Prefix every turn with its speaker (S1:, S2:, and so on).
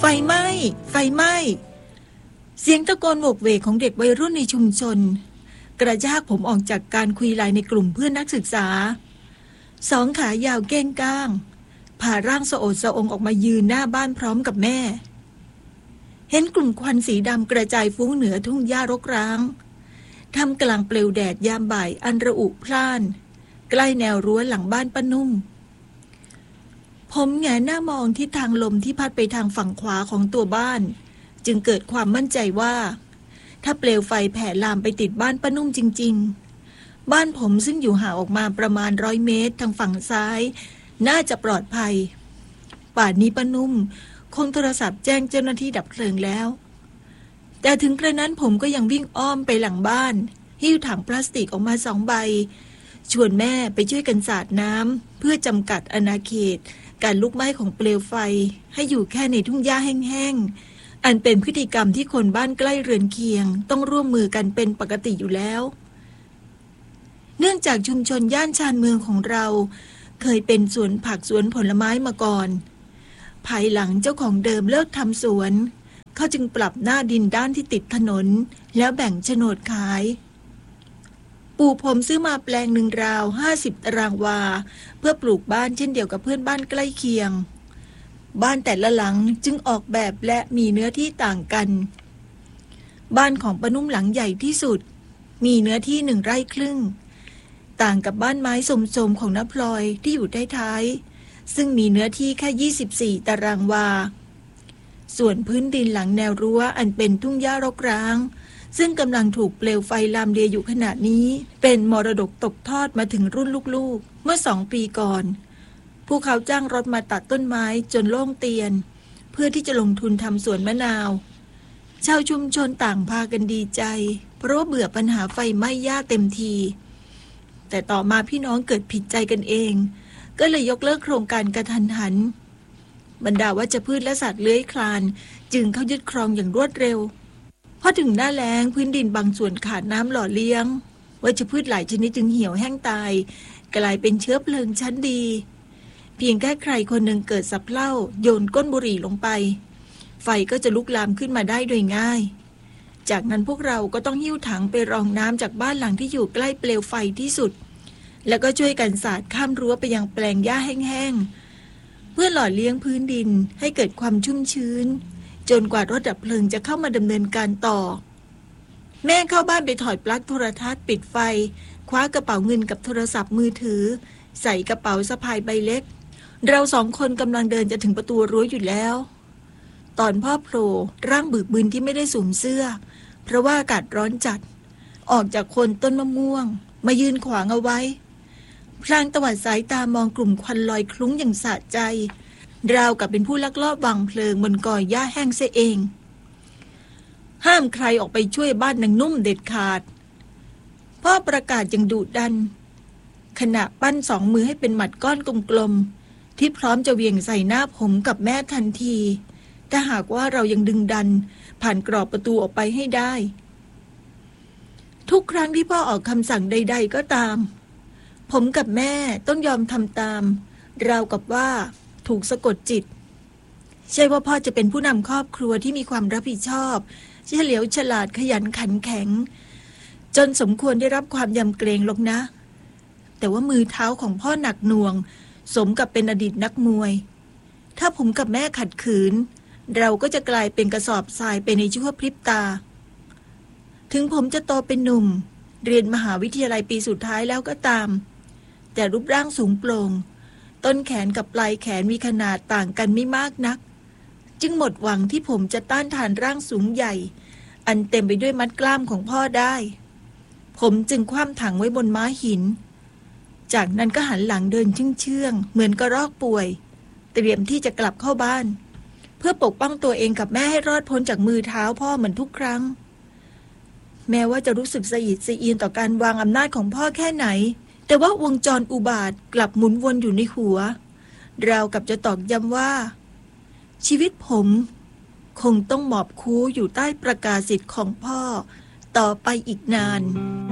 S1: ไหม้ไฟไหม้เสียงตะโกนโวกเวกของเด็กวัยรุ่นในชุมชนกระชากผมออกจากการคุยไลน์ในกลุ่มเพื่อนนักศึกษาสองขายาวเก้งก้างผ่าร่างสะโอดสะองออกมายืนหน้าบ้านพร้อมกับแม่เห็นกลุ่มควันสีดำกระจายฟุ้งเหนือทุ่งหญ้ารกร้างท่ามกลางเปลวแดดยามบ่ายอันระอุพล่านใกล้แนวรั้วหลังบ้านป้านุ่มผมแงนหน้ามองที่ทางลมที่พัดไปทางฝั่งขวาของตัวบ้านจึงเกิดความมั่นใจว่าถ้าเปลวไฟแผ่ลามไปติดบ้านป้านุ่มจริงๆบ้านผมซึ่งอยู่ห่างออกมาประมาณ100 เมตรทางฝั่งซ้ายน่าจะปลอดภัยป่านนี้ป้านุ่มคงโทรศัพท์แจ้งเจ้าหน้าที่ดับเพลิงแล้วแต่ถึงกระนั้นผมก็ยังวิ่งอ้อมไปหลังบ้านหิ้วถังพลาสติกออกมา2 ใบชวนแม่ไปช่วยกันสาดน้ำเพื่อจำกัดอาณาเขตการลุกไหม้ของเปลวไฟให้อยู่แค่ในทุ่งหญ้าแห้งๆอันเป็นพฤติกรรมที่คนบ้านใกล้เรือนเคียงต้องร่วมมือกันเป็นปกติอยู่แล้วเนื่องจากชุมชนย่านชานเมืองของเราเคยเป็นสวนผักสวนผลไม้มาก่อนภายหลังเจ้าของเดิมเลิกทำสวนเขาจึงปรับหน้าดินด้านที่ติดถนนแล้วแบ่งโฉนดขายปู่ผมซื้อมาแปลงหนึ่งราว50 ตารางวาเพื่อปลูกบ้านเช่นเดียวกับเพื่อนบ้านใกล้เคียงบ้านแต่ละหลังจึงออกแบบและมีเนื้อที่ต่างกันบ้านของป้านุ่มหลังใหญ่ที่สุดมีเนื้อที่1 ไร่ครึ่งต่างกับบ้านไม้สมๆของน้าพลอยที่อยู่ท้ายๆซึ่งมีเนื้อที่แค่24 ตารางวาส่วนพื้นดินหลังแนวรั้วอันเป็นทุ่งหญ้ารกร้างซึ่งกำลังถูกเปลวไฟลามเลียอยู่ขณะนี้เป็นมรดกตกทอดมาถึงรุ่นลูกๆเมื่อ2 ปีก่อนพวกเขาจ้างรถมาตัดต้นไม้จนโล่งเตียนเพื่อที่จะลงทุนทำสวนมะนาวชาวชุมชนต่างพากันดีใจเพราะเบื่อปัญหาไฟไหม้หญ้าเต็มทีแต่ต่อมาพี่น้องเกิดผิดใจกันเองก็เลยยกเลิกโครงการกระทันหันบรรดาวัชพืชและสัตว์เลื้อยคลานจึงเข้ายึดครองอย่างรวดเร็วพอถึงหน้าแล้งพื้นดินบางส่วนขาดน้ำหล่อเลี้ยงวัชพืชหลายชนิดจึงเหี่ยวแห้งตายกลายเป็นเชื้อเพลิงชั้นดีเพียงแค่ใครคนหนึ่งเกิดสับเพร่าโยนก้นบุหรี่ลงไปไฟก็จะลุกลามขึ้นมาได้โดยง่ายจากนั้นพวกเราก็ต้องหิ้วถังไปรองน้ำจากบ้านหลังที่อยู่ใกล้เปลวไฟที่สุดแล้วก็ช่วยกันสาดข้ามรั้วไปยังแปลงหญ้าแห้งๆเพื่อหล่อเลี้ยงพื้นดินให้เกิดความชุ่มชื้นจนกว่ารถดับเพลิงจะเข้ามาดำเนินการต่อแม่เข้าบ้านไปถอดปลั๊กโทรทัศน์ปิดไฟคว้ากระเป๋าเงินกับโทรศัพท์มือถือใส่กระเป๋าสะพายใบเล็กเรา2 คนกำลังเดินจะถึงประตูรั้วอยู่แล้วตอนพ่อโผล่ร่างบึกบึนที่ไม่ได้สวมเสื้อเพราะว่าอากาศร้อนจัดออกจากโคนต้นมะม่วงมายืนขวางเอาไว้พลางตวัดสายตามองกลุ่มควันลอยคลุ้งอย่างสะใจราวกับเป็นผู้ลักลอบวางเพลิงบนกอหญ้าแห้งเสียเองห้ามใครออกไปช่วยบ้านนางนุ่มเด็ดขาดพ่อประกาศอย่างดุดันขณะปั้น2 มือให้เป็นหมัดก้อนกลมๆที่พร้อมจะเหวี่ยงใส่หน้าผมกับแม่ทันทีถ้าหากว่าเรายังดึงดันผ่านกรอบประตูออกไปให้ได้ทุกครั้งที่พ่อออกคำสั่งใดๆก็ตามผมกับแม่ต้องยอมทำตามราวกับว่าถูกสะกดจิตใช่ว่าพ่อจะเป็นผู้นำครอบครัวที่มีความรับผิดชอบเฉลียวฉลาดขยันขันแข็งจนสมควรได้รับความยำเกรงหรอกนะแต่ว่ามือเท้าของพ่อหนักหน่วงสมกับเป็นอดีตนักมวยถ้าผมกับแม่ขัดขืนเราก็จะกลายเป็นกระสอบทรายไปในชั่วพริบตาถึงผมจะโตเป็นหนุ่มเรียนมหาวิทยาลัยปีสุดท้ายแล้วก็ตามแต่รูปร่างสูงโปร่งต้นแขนกับปลายแขนมีขนาดต่างกันไม่มากนักจึงหมดหวังที่ผมจะต้านทานร่างสูงใหญ่อันเต็มไปด้วยมัดกล้ามของพ่อได้ผมจึงคว่ำถังไว้บนม้าหินจากนั้นก็หันหลังเดินเชื่องๆเหมือนกระรอกป่วยเตรียมที่จะกลับเข้าบ้านเพื่อปกป้องตัวเองกับแม่ให้รอดพ้นจากมือเท้าพ่อเหมือนทุกครั้งแม้ว่าจะรู้สึกสะอิดสะเอียนต่อการวางอำนาจของพ่อแค่ไหนแต่ว่าวงจรอุบาทกลับหมุนวนอยู่ในหัวราวกับจะตอกย้ำว่าชีวิตผมคงต้องหมอบคู้อยู่ใต้ประกาศสิทธิ์ของพ่อต่อไปอีกนาน